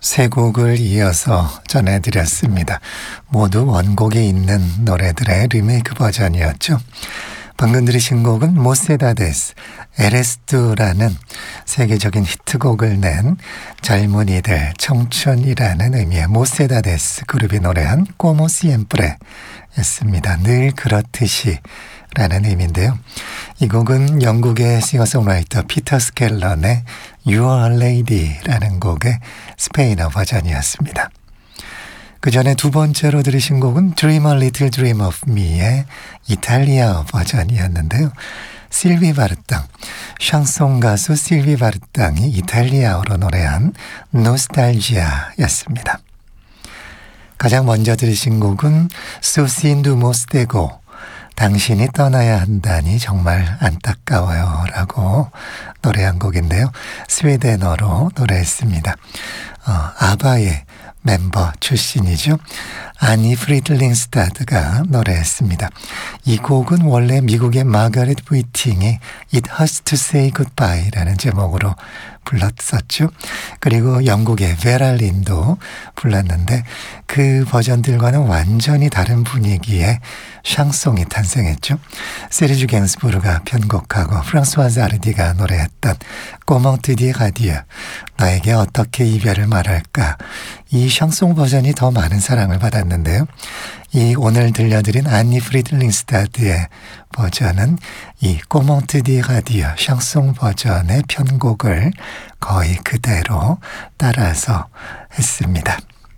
세 곡을 이어서 전해드렸습니다. 모두 원곡에 있는 노래들의 리메이크 버전이었죠. 방금 들으신 곡은 모세다데스, 에레스투라는 세계적인 히트곡을 낸 젊은이들, 청춘이라는 의미의 모세다데스 그룹이 노래한 꼬모 시엠프레 였습니다. 늘 그렇듯이 라는 의미인데요. 이 곡은 영국의 싱어송라이터 피터 스켈런의 You Are Lady라는 곡의 스페인어 버전이었습니다. 그 전에 두 번째로 들으신 곡은 Dream a Little Dream of Me의 이탈리아 버전이었는데요. 실비 바르땅, 샹송 가수 실비 바르땅이 이탈리아어로 노래한 노스탈지아였습니다. 가장 먼저 들으신 곡은 소시인두 모스테고, 당신이 떠나야 한다니 정말 안타까워요 라고 노래한 곡인데요. 스웨덴어로 노래했습니다. 아바의 멤버 출신이죠. 아니 프리들링스타드가 노래했습니다. 이 곡은 원래 미국의 마가렛 위팅이 It Hurts to Say Goodbye라는 제목으로 불렀었죠. 그리고 영국의 베랄린도 불렀는데 그 버전들과는 완전히 다른 분위기의 샹송이 탄생했죠. 세르주 갱스부르가 편곡하고 프랑스와즈 아르디가 노래했던 Comment te dire adieu, 너에게 어떻게 이별을 말할까, 이 샹송 버전이 더 많은 사랑을 받았는데요. 이 오늘 들려드린 안니 프리들링스타드의 버전은 이 Comment te dire adieu 샹송 버전의 편곡을 거의 그대로 따라서 했습니다.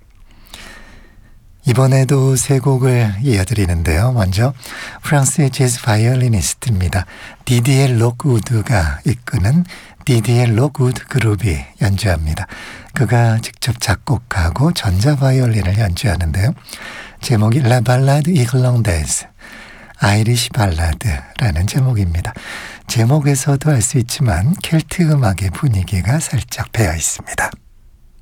이번에도 세 곡을 이어드리는데요. 먼저 프랑스의 재즈 바이올리니스트입니다. 디디에 록우드가 이끄는 디디에 록우드 그룹이 연주합니다. 그가 직접 작곡하고 전자바이올린을 연주하는데요. 제목이 La Ballade Irlandaise, 아이리시 발라드라는 제목입니다. 제목에서도 알 수 있지만 켈트 음악의 분위기가 살짝 배어 있습니다.